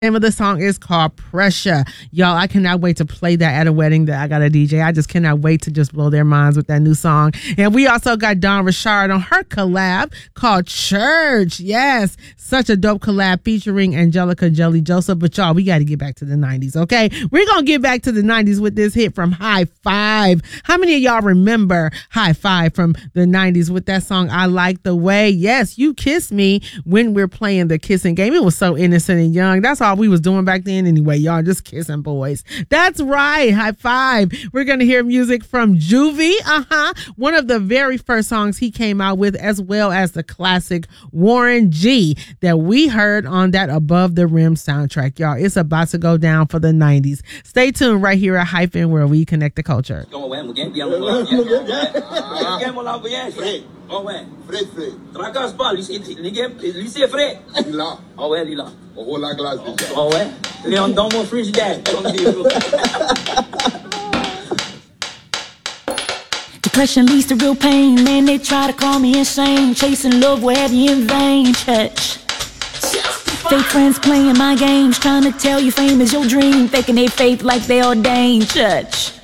Name of the song is called Pressure. Y'all, I cannot wait to play that at a wedding that I got a DJ. I just cannot wait to just blow their minds with that new song. And we also got Dawn Richard on her collab called Church. Yes, such a dope collab featuring Angelica Jelly Joseph. But y'all, we got to get back to the 90s, okay? We're going to get back to the 90s with this hit from High Five. How many of y'all remember High Five from the 90s with that song, I Like the Way? Yes, you kiss me when we're playing the kissing game. It was so innocent and young. That's all we was doing back then anyway, y'all, just kissing boys. That's right, High Five. We're gonna hear music from Juvie, one of the very first songs he came out with, as well as the classic Warren G that we heard on that Above the Rim soundtrack. Y'all, it's about to go down for the 90s. Stay tuned right here at Hyphen, where we connect the culture. Fred. Tracasse pas, lui c'est Fred. Lila. Ah ouais, Lila. On roule la glace déjà. Ah ouais. Léon dans mon frigidaire. Depression leads to real pain, and they try to call me insane. Chasing love will have you in vain, church. Fake friends playing my games, trying to tell you fame is your dream, faking their faith like they ordained, church.